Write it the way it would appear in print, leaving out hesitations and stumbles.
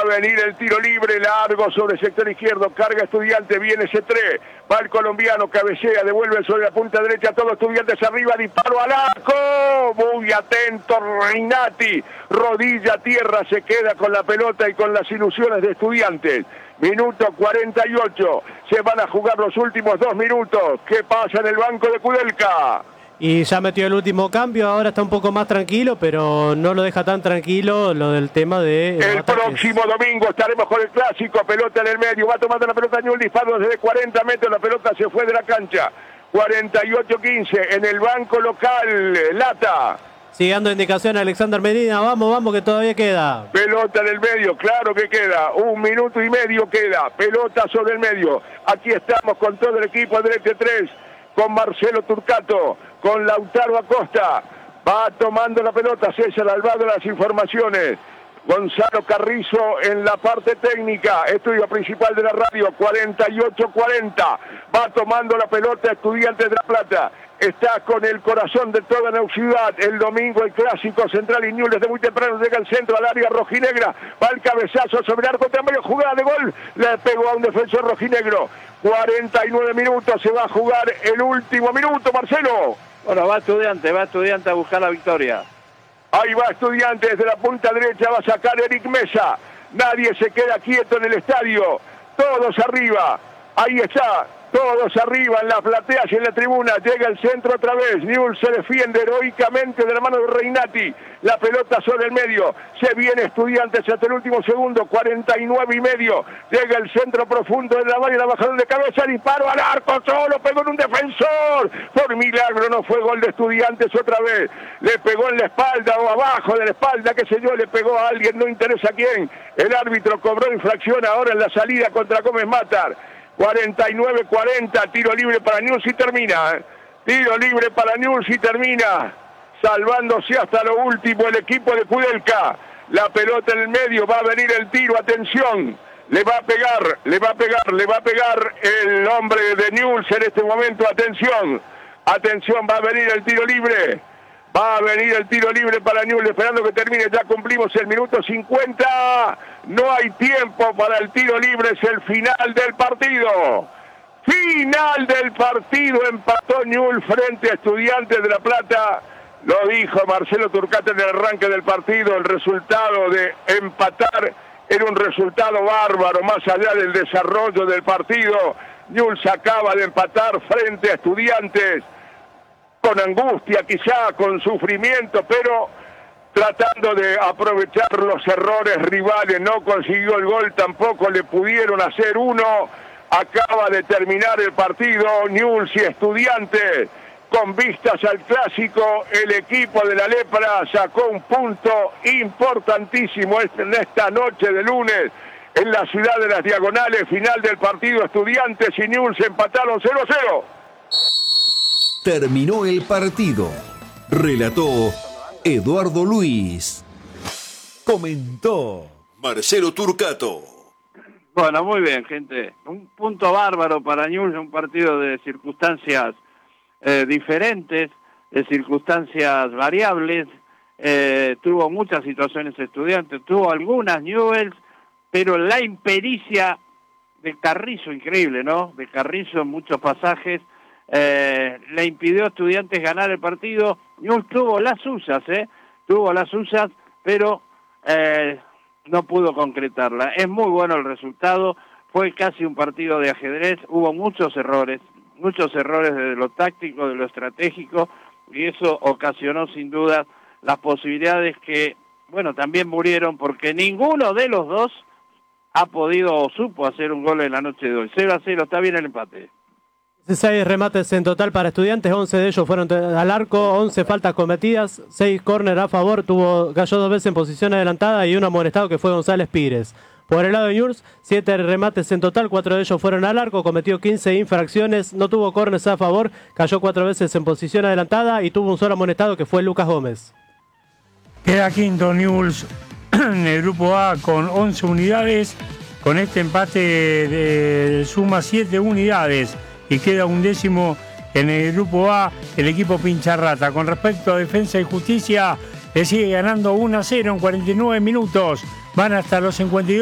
a venir el tiro libre largo sobre el sector izquierdo. Carga Estudiantes, viene C3. Va el colombiano, cabecea, devuelve sobre la punta derecha. Todos Estudiantes arriba, disparo al arco. Muy atento Reinati. Rodilla a tierra, se queda con la pelota y con las ilusiones de Estudiantes. Minuto 48. Se van a jugar los últimos 2 minutos. ¿Qué pasa en el banco de Kudelka? Y ya metió el último cambio, ahora está un poco más tranquilo, pero no lo deja tan tranquilo lo del tema de... El próximo domingo estaremos con el clásico, pelota en el medio, va tomando la pelota Newell's, disparo desde 40 metros, la pelota se fue de la cancha. 48-15 en el banco local, Lata. Sigue dando indicación a Alexander Medina, vamos que todavía queda. Pelota en el medio, claro que queda, 1 minuto y medio queda, pelota sobre el medio. Aquí estamos con todo el equipo del ET3, con Marcelo Turcato, con Lautaro Acosta, va tomando la pelota César Alvado, las informaciones. Gonzalo Carrizo en la parte técnica, estudio principal de la radio, 48-40, va tomando la pelota Estudiantes de La Plata, está con el corazón de toda la ciudad. El domingo el clásico Central y Newell's desde muy temprano llega al centro, al área rojinegra, va el cabezazo sobre el arco, medio jugada de gol, le pegó a un defensor rojinegro. 49 minutos, se va a jugar el último minuto, Marcelo. Bueno, va Estudiante a buscar la victoria. Ahí va Estudiantes desde la punta derecha, va a sacar Eric Mesa. Nadie se queda quieto en el estadio. Todos arriba. Ahí está. Todos arriba en las plateas y en la tribuna. Llega el centro otra vez. Newell's se defiende heroicamente de la mano de Reinati. La pelota sobre el medio. Se viene Estudiantes hasta el último segundo. 49 y medio. Llega el centro profundo de la valla. La bajada de cabeza. Disparo al arco. Solo pegó en un defensor. Por milagro no fue gol de Estudiantes otra vez. Le pegó en la espalda o abajo de la espalda. Qué sé yo. Le pegó a alguien. No interesa quién. El árbitro cobró infracción ahora en la salida contra Gómez Matar. 49-40, tiro libre para Newell's y termina. Tiro libre para Newell's y termina. Salvándose hasta lo último el equipo de Kudelka. La pelota en el medio, va a venir el tiro, atención. Le va a pegar el hombre de Newell's en este momento, atención. Atención, va a venir el tiro libre. Va a venir el tiro libre para Newell's, esperando que termine, ya cumplimos el minuto 50. No hay tiempo para el tiro libre, es el final del partido. Final del partido, empató Newell's frente a Estudiantes de La Plata. Lo dijo Marcelo Turcato en el arranque del partido, el resultado de empatar era un resultado bárbaro, más allá del desarrollo del partido. Newell's acaba de empatar frente a Estudiantes, con angustia, quizá con sufrimiento, pero tratando de aprovechar los errores rivales. No consiguió el gol, tampoco le pudieron hacer uno. Acaba de terminar el partido, Newell's y Estudiantes. Con vistas al clásico, el equipo de la Lepra sacó un punto importantísimo en esta noche de lunes en la ciudad de las Diagonales. Final del partido, Estudiantes y Newell's empataron 0-0. Terminó el partido. Relató Eduardo Luis. Comentó Marcelo Turcato. Bueno, muy bien, gente. Un punto bárbaro para Newell's, un partido de circunstancias diferentes, de circunstancias variables. Tuvo muchas situaciones Estudiantes, tuvo algunas Newell's, pero la impericia de Carrizo, increíble, ¿no? De Carrizo en muchos pasajes. Le impidió a Estudiantes ganar el partido. Newell's tuvo las suyas, pero no pudo concretarla. Es muy bueno el resultado, fue casi un partido de ajedrez, hubo muchos errores desde lo táctico, de lo estratégico, y eso ocasionó sin duda las posibilidades que, bueno, también murieron porque ninguno de los dos ha podido o supo hacer un gol en la noche de hoy. 0-0, está bien el empate. 6 remates en total para Estudiantes, 11 de ellos fueron al arco, 11 faltas cometidas, 6 córner a favor, cayó 2 veces en posición adelantada y uno amonestado que fue González Pires. Por el lado de Newell's, 7 remates en total, 4 de ellos fueron al arco, cometió 15 infracciones, no tuvo córneres a favor, cayó 4 veces en posición adelantada y tuvo un solo amonestado que fue Lucas Gómez. Queda quinto Newell's en el grupo A con 11 unidades, con este empate suma 7 unidades. Y queda 11º en el grupo A el equipo Pincharrata. Con respecto a Defensa y Justicia, le sigue ganando 1-0 en 49 minutos. Van hasta los 52.